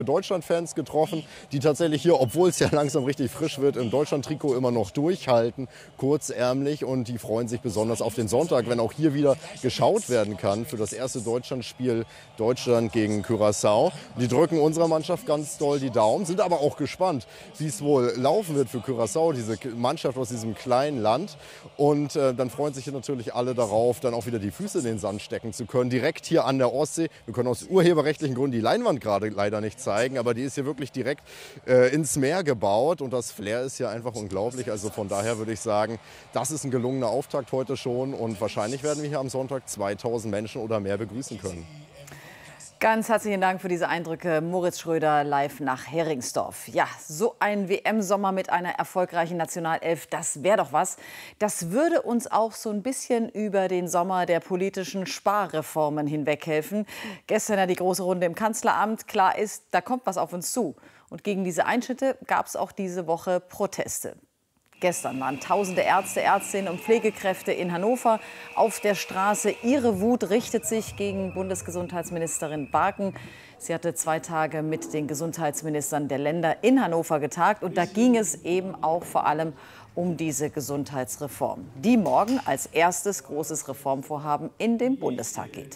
Deutschland-Fans getroffen, die tatsächlich hier, obwohl es ja langsam richtig frisch wird, im Deutschland-Trikot immer noch durchhalten, kurzärmlich. Und die freuen sich besonders auf den Sonntag, wenn auch hier wieder geschaut werden kann für das erste Deutschlandspiel Deutschland gegen Curaçao. Die drücken unserer Mannschaft ganz doll die Daumen, sind aber auch gespannt, wie es wohl laufen wird für Curaçao, diese Mannschaft aus diesem kleinen Land. Und dann freuen sich natürlich alle darauf, dann auch wieder die Füße in den Sand stecken zu können, direkt hier an der Ostsee. Wir können aus urheberrechtlichen Gründen die Leinwand gerade leider nicht zeigen, aber die ist hier wirklich direkt ins Meer gebaut und das Flair ist hier einfach unglaublich. Also von daher würde ich sagen, das ist ein gelungener Auftakt heute schon und wahrscheinlich werden wir hier am Sonntag 2000 Menschen oder mehr begrüßen können. Ganz herzlichen Dank für diese Eindrücke. Moritz Schröder live nach Heringsdorf. Ja, so ein WM-Sommer mit einer erfolgreichen Nationalelf, das wäre doch was. Das würde uns auch so ein bisschen über den Sommer der politischen Sparreformen hinweg helfen. Gestern ja die große Runde im Kanzleramt. Klar ist, da kommt was auf uns zu. Und gegen diese Einschnitte gab es auch diese Woche Proteste. Gestern waren tausende Ärzte, Ärztinnen und Pflegekräfte in Hannover auf der Straße. Ihre Wut richtet sich gegen Bundesgesundheitsministerin Barken. Sie hatte 2 Tage mit den Gesundheitsministern der Länder in Hannover getagt. Und da ging es eben auch vor allem um diese Gesundheitsreform, die morgen als erstes großes Reformvorhaben in den Bundestag geht.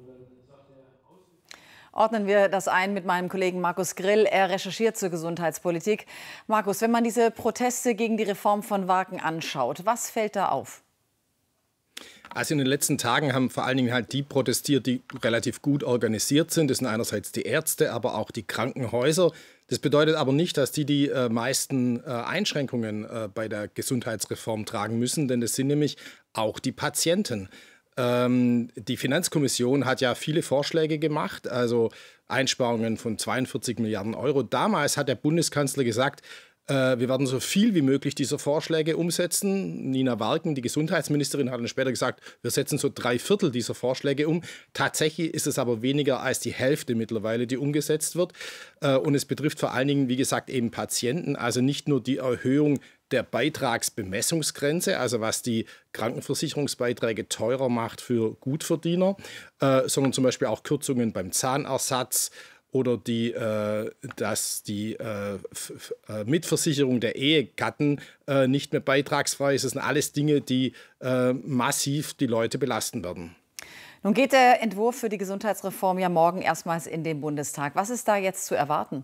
Ordnen wir das ein mit meinem Kollegen Markus Grill. Er recherchiert zur Gesundheitspolitik. Markus, wenn man diese Proteste gegen die Reform von Barken anschaut, was fällt da auf? Also in den letzten Tagen haben vor allen Dingen halt die protestiert, die relativ gut organisiert sind. Das sind einerseits die Ärzte, aber auch die Krankenhäuser. Das bedeutet aber nicht, dass die meisten Einschränkungen bei der Gesundheitsreform tragen müssen, denn das sind nämlich auch die Patienten. Die Finanzkommission hat ja viele Vorschläge gemacht, also Einsparungen von 42 Milliarden Euro. Damals hat der Bundeskanzler gesagt, wir werden so viel wie möglich dieser Vorschläge umsetzen. Nina Warken, die Gesundheitsministerin, hat dann später gesagt, wir setzen so 3/4 dieser Vorschläge um. Tatsächlich ist es aber weniger als die Hälfte mittlerweile, die umgesetzt wird. Und es betrifft vor allen Dingen, wie gesagt, eben Patienten, also nicht nur die Erhöhung der Beitragsbemessungsgrenze, also was die Krankenversicherungsbeiträge teurer macht für Gutverdiener, sondern zum Beispiel auch Kürzungen beim Zahnersatz oder dass die Mitversicherung der Ehegatten nicht mehr beitragsfrei ist. Das sind alles Dinge, die massiv die Leute belasten werden. Nun geht der Entwurf für die Gesundheitsreform ja morgen erstmals in den Bundestag. Was ist da jetzt zu erwarten?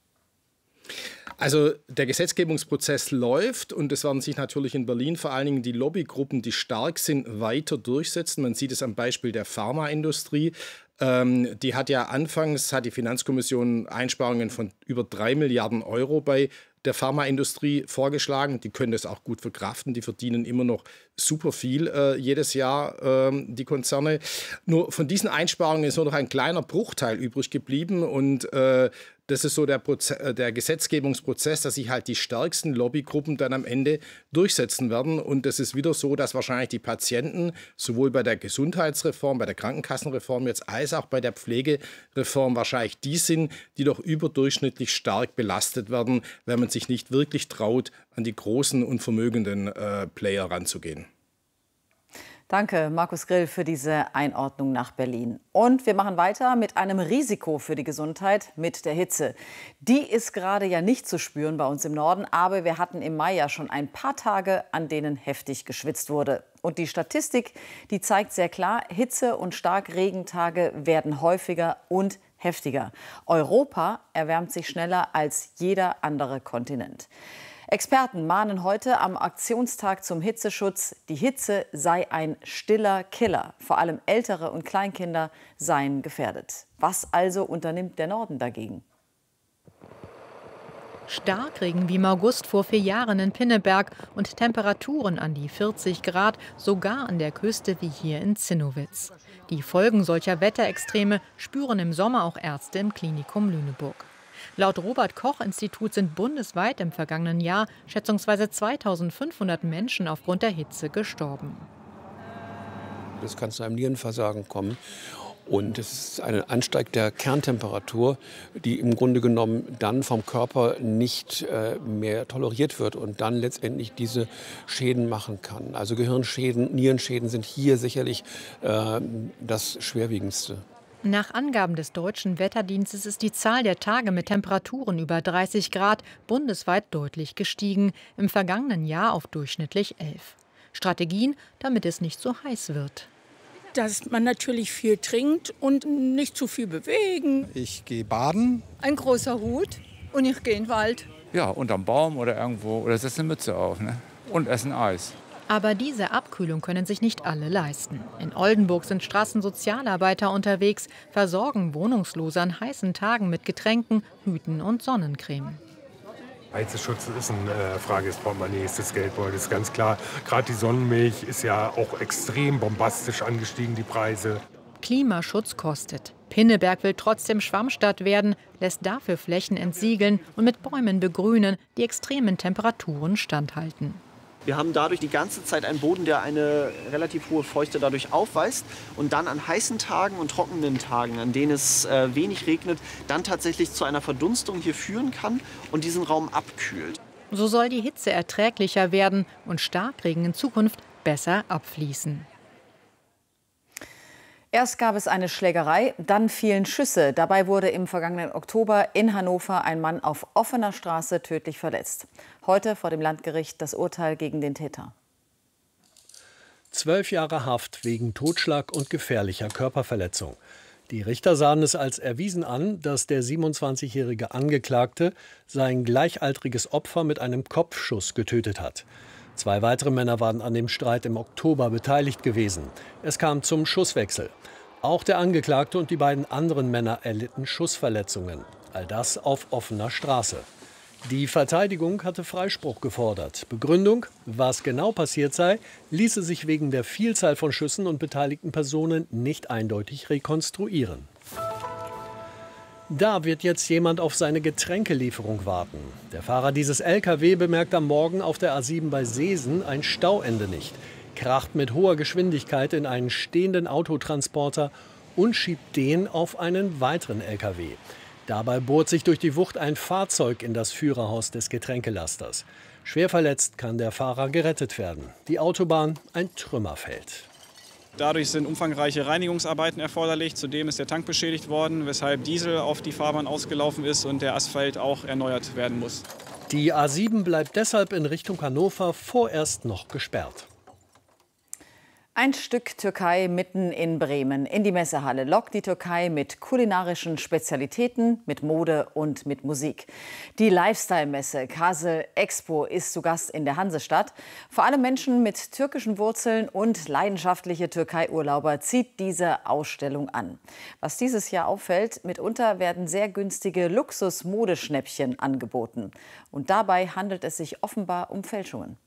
Also der Gesetzgebungsprozess läuft und es werden sich natürlich in Berlin vor allen Dingen die Lobbygruppen, die stark sind, weiter durchsetzen. Man sieht es am Beispiel der Pharmaindustrie. Die hat ja anfangs, hat die Finanzkommission Einsparungen von über 3 Milliarden Euro bei der Pharmaindustrie vorgeschlagen. Die können das auch gut verkraften. Die verdienen immer noch super viel jedes Jahr, die Konzerne. Nur von diesen Einsparungen ist nur noch ein kleiner Bruchteil übrig geblieben und das ist so der Gesetzgebungsprozess, dass sich halt die stärksten Lobbygruppen dann am Ende durchsetzen werden. Und das ist wieder so, dass wahrscheinlich die Patienten sowohl bei der Gesundheitsreform, bei der Krankenkassenreform jetzt als auch bei der Pflegereform wahrscheinlich die sind, die doch überdurchschnittlich stark belastet werden, wenn man sich nicht wirklich traut, an die großen und vermögenden Player ranzugehen. Danke, Markus Grill, für diese Einordnung nach Berlin. Und wir machen weiter mit einem Risiko für die Gesundheit, mit der Hitze. Die ist gerade ja nicht zu spüren bei uns im Norden, aber wir hatten im Mai ja schon ein paar Tage, an denen heftig geschwitzt wurde. Und die Statistik, die zeigt sehr klar, Hitze- und Starkregentage werden häufiger und heftiger. Europa erwärmt sich schneller als jeder andere Kontinent. Experten mahnen heute am Aktionstag zum Hitzeschutz, die Hitze sei ein stiller Killer. Vor allem Ältere und Kleinkinder seien gefährdet. Was also unternimmt der Norden dagegen? Starkregen wie im August vor 4 Jahren in Pinneberg und Temperaturen an die 40 Grad, sogar an der Küste wie hier in Zinnowitz. Die Folgen solcher Wetterextreme spüren im Sommer auch Ärzte im Klinikum Lüneburg. Laut Robert-Koch-Institut sind bundesweit im vergangenen Jahr schätzungsweise 2500 Menschen aufgrund der Hitze gestorben. Es kann zu einem Nierenversagen kommen. Und es ist ein Anstieg der Kerntemperatur, die im Grunde genommen dann vom Körper nicht mehr toleriert wird und dann letztendlich diese Schäden machen kann. Also Gehirnschäden, Nierenschäden sind hier sicherlich das Schwerwiegendste. Nach Angaben des Deutschen Wetterdienstes ist die Zahl der Tage mit Temperaturen über 30 Grad bundesweit deutlich gestiegen, im vergangenen Jahr auf durchschnittlich 11. Strategien, damit es nicht so heiß wird. Dass man natürlich viel trinkt und nicht zu viel bewegen. Ich gehe baden. Ein großer Hut und ich gehe in den Wald. Ja, unterm Baum oder irgendwo oder setze eine Mütze auf, ne? Und essen Eis. Aber diese Abkühlung können sich nicht alle leisten. In Oldenburg sind Straßensozialarbeiter unterwegs, versorgen Wohnungslose an heißen Tagen mit Getränken, Hüten und Sonnencreme. Hitzeschutz ist eine Frage des Portemonnaies, des Geldbeutels, ganz klar. Gerade die Sonnenmilch ist ja auch extrem bombastisch angestiegen, die Preise. Klimaschutz kostet. Pinneberg will trotzdem Schwammstadt werden, lässt dafür Flächen entsiegeln und mit Bäumen begrünen, die extremen Temperaturen standhalten. Wir haben dadurch die ganze Zeit einen Boden, der eine relativ hohe Feuchte dadurch aufweist und dann an heißen Tagen und trockenen Tagen, an denen es wenig regnet, dann tatsächlich zu einer Verdunstung hier führen kann und diesen Raum abkühlt. So soll die Hitze erträglicher werden und Starkregen in Zukunft besser abfließen. Erst gab es eine Schlägerei, dann fielen Schüsse. Dabei wurde im vergangenen Oktober in Hannover ein Mann auf offener Straße tödlich verletzt. Heute vor dem Landgericht das Urteil gegen den Täter. 12 Jahre Haft wegen Totschlag und gefährlicher Körperverletzung. Die Richter sahen es als erwiesen an, dass der 27-jährige Angeklagte sein gleichaltriges Opfer mit einem Kopfschuss getötet hat. 2 weitere Männer waren an dem Streit im Oktober beteiligt gewesen. Es kam zum Schusswechsel. Auch der Angeklagte und die beiden anderen Männer erlitten Schussverletzungen. All das auf offener Straße. Die Verteidigung hatte Freispruch gefordert. Begründung, was genau passiert sei, ließe sich wegen der Vielzahl von Schüssen und beteiligten Personen nicht eindeutig rekonstruieren. Da wird jetzt jemand auf seine Getränkelieferung warten. Der Fahrer dieses LKW bemerkt am Morgen auf der A7 bei Seesen ein Stauende nicht, kracht mit hoher Geschwindigkeit in einen stehenden Autotransporter und schiebt den auf einen weiteren LKW. Dabei bohrt sich durch die Wucht ein Fahrzeug in das Führerhaus des Getränkelasters. Schwer verletzt kann der Fahrer gerettet werden. Die Autobahn ein Trümmerfeld. Dadurch sind umfangreiche Reinigungsarbeiten erforderlich. Zudem ist der Tank beschädigt worden, weshalb Diesel auf die Fahrbahn ausgelaufen ist und der Asphalt auch erneuert werden muss. Die A7 bleibt deshalb in Richtung Hannover vorerst noch gesperrt. Ein Stück Türkei mitten in Bremen. In die Messehalle lockt die Türkei mit kulinarischen Spezialitäten, mit Mode und mit Musik. Die Lifestyle-Messe Kazel Expo ist zu Gast in der Hansestadt. Vor allem Menschen mit türkischen Wurzeln und leidenschaftliche Türkei-Urlauber zieht diese Ausstellung an. Was dieses Jahr auffällt, mitunter werden sehr günstige Luxus-Modeschnäppchen angeboten. Und dabei handelt es sich offenbar um Fälschungen.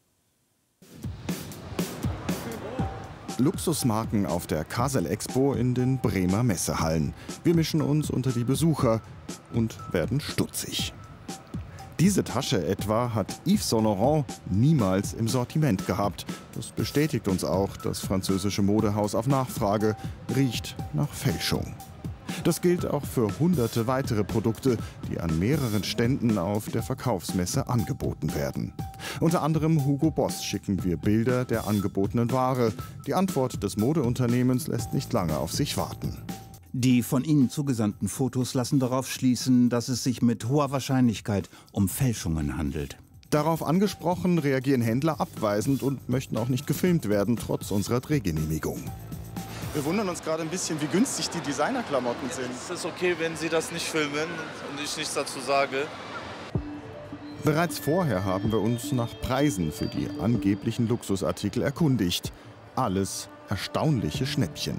Luxusmarken auf der Kazel Expo in den Bremer Messehallen. Wir mischen uns unter die Besucher und werden stutzig. Diese Tasche etwa hat Yves Saint Laurent niemals im Sortiment gehabt. Das bestätigt uns auch das französische Modehaus auf Nachfrage. Riecht nach Fälschung. Das gilt auch für hunderte weitere Produkte, die an mehreren Ständen auf der Verkaufsmesse angeboten werden. Unter anderem Hugo Boss schicken wir Bilder der angebotenen Ware. Die Antwort des Modeunternehmens lässt nicht lange auf sich warten. Die von Ihnen zugesandten Fotos lassen darauf schließen, dass es sich mit hoher Wahrscheinlichkeit um Fälschungen handelt. Darauf angesprochen reagieren Händler abweisend und möchten auch nicht gefilmt werden, trotz unserer Drehgenehmigung. Wir wundern uns gerade ein bisschen, wie günstig die Designerklamotten sind. Es ist okay, wenn Sie das nicht filmen und ich nichts dazu sage. Bereits vorher haben wir uns nach Preisen für die angeblichen Luxusartikel erkundigt. Alles erstaunliche Schnäppchen.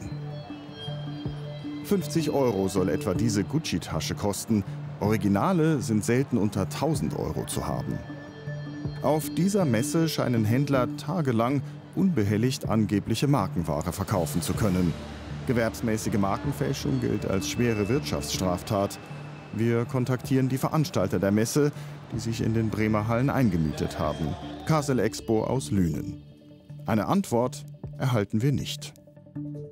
50 € soll etwa diese Gucci-Tasche kosten. Originale sind selten unter 1000 € zu haben. Auf dieser Messe scheinen Händler tagelang unbehelligt angebliche Markenware verkaufen zu können. Gewerbsmäßige Markenfälschung gilt als schwere Wirtschaftsstraftat. Wir kontaktieren die Veranstalter der Messe, die sich in den Bremer Hallen eingemietet haben. Kazel Expo aus Lünen. Eine Antwort erhalten wir nicht.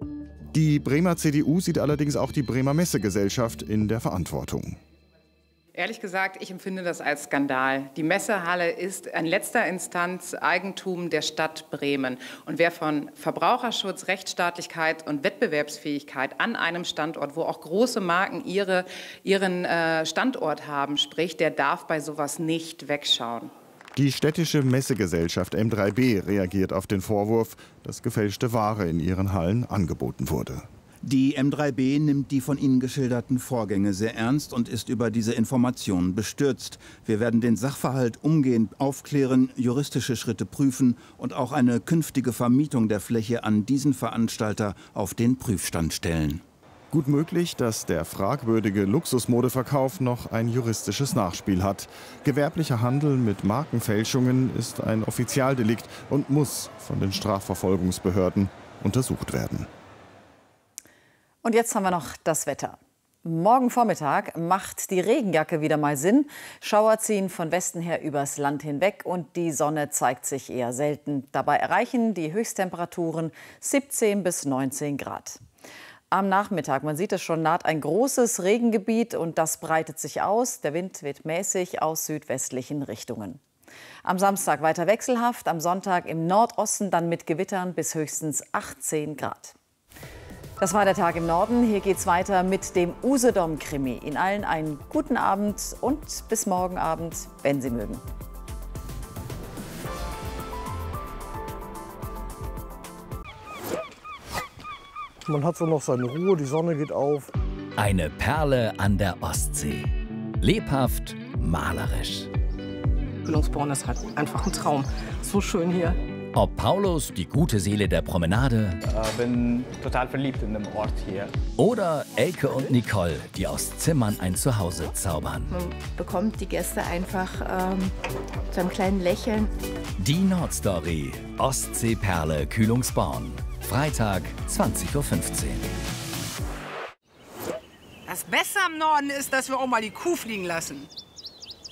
Die Bremer CDU sieht allerdings auch die Bremer Messegesellschaft in der Verantwortung. Ehrlich gesagt, ich empfinde das als Skandal. Die Messehalle ist in letzter Instanz Eigentum der Stadt Bremen. Und wer von Verbraucherschutz, Rechtsstaatlichkeit und Wettbewerbsfähigkeit an einem Standort, wo auch große Marken ihren Standort haben, spricht, der darf bei sowas nicht wegschauen. Die städtische Messegesellschaft M3B reagiert auf den Vorwurf, dass gefälschte Ware in ihren Hallen angeboten wurde. Die M3B nimmt die von Ihnen geschilderten Vorgänge sehr ernst und ist über diese Informationen bestürzt. Wir werden den Sachverhalt umgehend aufklären, juristische Schritte prüfen und auch eine künftige Vermietung der Fläche an diesen Veranstalter auf den Prüfstand stellen. Gut möglich, dass der fragwürdige Luxusmodeverkauf noch ein juristisches Nachspiel hat. Gewerblicher Handel mit Markenfälschungen ist ein Offizialdelikt und muss von den Strafverfolgungsbehörden untersucht werden. Und jetzt haben wir noch das Wetter. Morgen Vormittag macht die Regenjacke wieder mal Sinn. Schauer ziehen von Westen her übers Land hinweg und die Sonne zeigt sich eher selten. Dabei erreichen die Höchsttemperaturen 17 bis 19 Grad. Am Nachmittag, man sieht es schon, naht ein großes Regengebiet und das breitet sich aus. Der Wind weht mäßig aus südwestlichen Richtungen. Am Samstag weiter wechselhaft, am Sonntag im Nordosten dann mit Gewittern bis höchstens 18 Grad. Das war der Tag im Norden. Hier geht's weiter mit dem Usedom-Krimi. Ihnen allen einen guten Abend und bis morgen Abend, wenn Sie mögen. Man hat so noch seine Ruhe, die Sonne geht auf. Eine Perle an der Ostsee. Lebhaft, malerisch. Kühlungsborn ist halt einfach ein Traum. So schön hier. Ob Paulus, die gute Seele der Promenade. Bin total verliebt in dem Ort hier. Oder Elke und Nicole, die aus Zimmern ein Zuhause zaubern. Man bekommt die Gäste einfach zu einem kleinen Lächeln. Die Nordstory. Ostseeperle Kühlungsborn. Freitag, 20:15 Uhr. Das Beste am Norden ist, dass wir auch mal die Kuh fliegen lassen.